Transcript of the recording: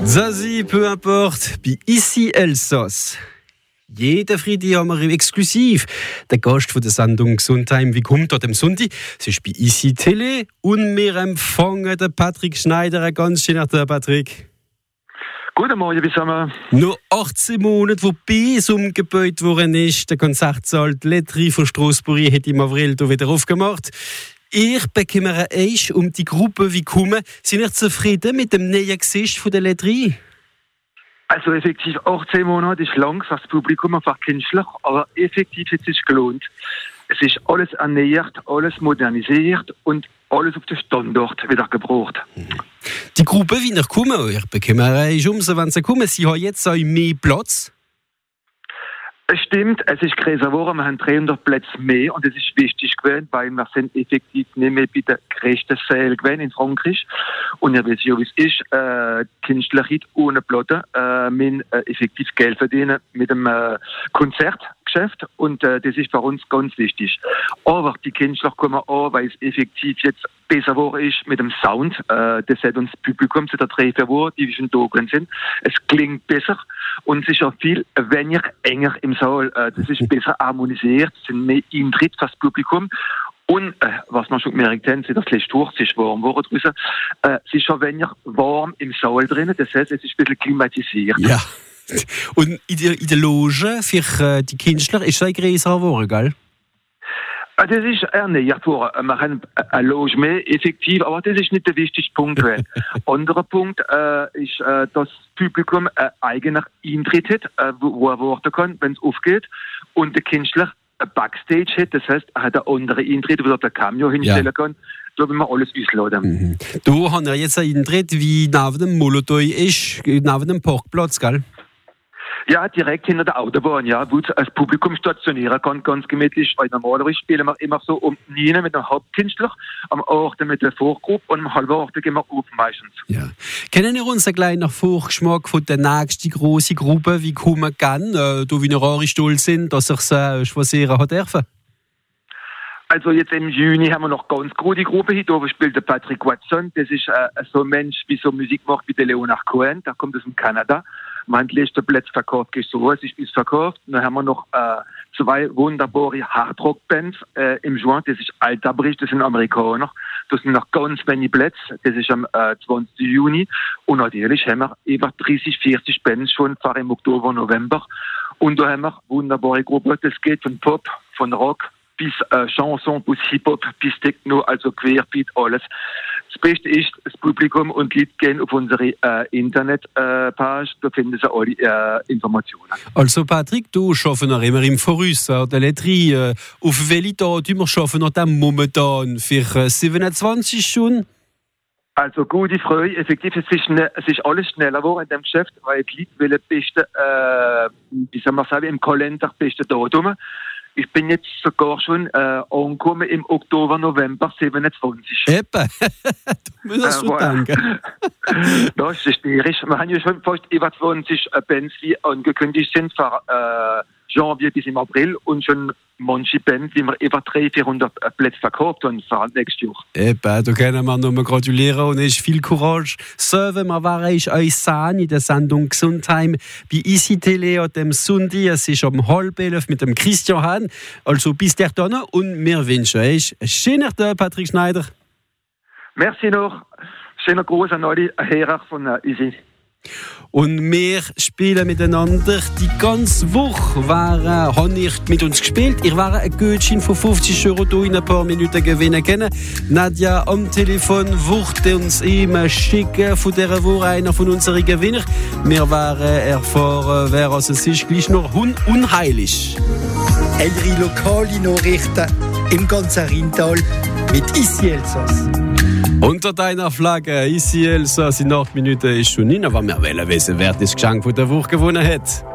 Zazie, peu importe, bei Ici Elsass. Jeden Freitag haben wir exklusiv den Gast von der Sendung «Gesundheim». Wie kommt dort am Sonntag? Es ist bei Ici Tele und wir empfangen den Patrick Schneider. Ganz schön, Patrick. Guten Morgen zusammen. Noch 18 Monate, wo BIS umgebaut worden ist. Der Konzertsaal Letri von Strasbourg hat im Avril wieder aufgemacht. Ich bekomme Eich um die Gruppe wie kommen. Sind ihr zufrieden mit dem neuen Gesicht von der Letri? Also effektiv 18 Monate ist lang für das Publikum, einfach künstlich, aber effektiv hat es sich gelohnt. Es ist alles erneuert, alles modernisiert und alles auf den Standort wieder gebraucht. Die Gruppe, wie ihr kommen, ich bekomme Eich um, wenn sie kommen. Sie haben jetzt auch mehr Platz. Es stimmt, es ist größer geworden, wir haben 300 Plätze mehr und es ist wichtig gewesen, weil wir sind effektiv nicht mehr bei der größten Säle gewesen in Frankreich. Und ihr wisst ja, wie es ist, Künstler ohne Platte, müssen effektiv Geld verdienen mit dem Konzertgeschäft und das ist für uns ganz wichtig. Aber die Künstler kommen an, weil es effektiv jetzt besser geworden ist mit dem Sound. Das hat uns das Publikum seit der 3-4 Wochen, die schon da sind. Es klingt besser und es ist auch viel weniger enger im Saal. Das ist besser harmonisiert, es sind mehr Eintritt für das Publikum. Und was man schon gemerkt haben, das letzte Woche, es ist warm geworden draussen, es ist schon weniger warm im Saal drin, das heißt, es ist ein bisschen klimatisiert. Ja. Und in der Loge für die Künstler ist es größer geworden, gell? Das ist erneuert worden. Wir haben eine Loge mehr, effektiv, aber das ist nicht der wichtigste Punkt. Anderer Punkt ist, dass das Publikum eigener Eintritt hat, wo er warten kann, wenn es aufgeht. Und der Künstler Backstage hat, das heißt, er hat einen anderen Eintritt, wo er der Cameo hinstellen kann. Da will man alles ausladen. Du hast ja jetzt einen Eintritt, wie neben dem Molotow ist, neben dem Parkplatz, gell? Ja, direkt hinter der Autobahn, ja, wo das Publikum stationieren kann, ganz gemütlich. Weil normalerweise spielen wir immer so um 9 mit dem Hauptkünstler, am 8 mit der Vorgruppe und um halb 8 gehen wir auf meistens. Ja. Kennen wir uns einen kleinen Vorgeschmack von der nächsten grossen Gruppe, wie kommen kann, du wie wir stolz sind, dass ich es schwassieren hat dürfen? Also jetzt im Juni haben wir noch ganz große Gruppe hier, da spielt der Patrick Watson, das ist so ein Mensch, wie so Musik macht wie der Leonard Cohen, der kommt aus dem Kanada. Wir haben die letzten Plätze verkauft, so, es ist verkauft. Dann haben wir noch 2 wunderbare Hardrock-Bands im Juin, das ist Alterbrich, das sind Amerikaner. Das sind noch ganz wenige Plätze, das ist am 20. Juni. Und natürlich haben wir über 30, 40 Bands schon für im Oktober, November. Und da haben wir wunderbare Gruppen, das geht von Pop, von Rock, bis Chanson, bis Hip-Hop, bis Techno, also querbeet, alles. Das Beste ist, das Publikum und die Leute gehen auf unsere Internetpage, da finden sie alle Informationen. Also Patrick, du schaffst noch immer im Voraus, der Letri, auf welche Datum wir schaffen noch dann momentan für 27 schon? Also gute Freude, effektiv, es ist alles schneller geworden in dem Geschäft, weil die Leute wollen beste, wie soll man sagen, im Kalender beste Datum. Ich bin jetzt sogar schon angekommen im Oktober, November 27. Eben, du musst schon danken. Das ist schwierig. Wir haben ja schon fast über 20 Bands, die angekündigt sind für Janvier bis im April und schon manche Bands, die wir über 300-400 Plätze verkauft haben für nächstes Jahr. Eben, da können wir nur gratulieren und es ist viel Courage. So, wenn wir euch sehen in der Sendung «Gesundheim» bei Ici Tele an dem Sonntag. Es ist um 10:30 mit dem Christian Hahn. Also bis dahin und wir wünschen euch einen schönen Tag, Patrick Schneider. Merci noch. Schöner Gruß an alle Hörer von Ici. Und wir spielen miteinander. Die ganze Woche habe ich mit uns gespielt. Ich werde ein Gutschein von 50 € hier in ein paar Minuten gewinnen können. Nadja am Telefon wird uns immer schicken von dieser Woche einer von unseren Gewinnern. Wir werden erfahren, wer es ist, gleich noch unheilig. Eure lokale Nachrichten im ganzen Rheintal mit Ici Elsass. Unter deiner Flagge, Ici Elsass, in 8 Minuten ist schon hin, aber wir wollen wissen, wer das Geschenk von der Woche gewonnen hat.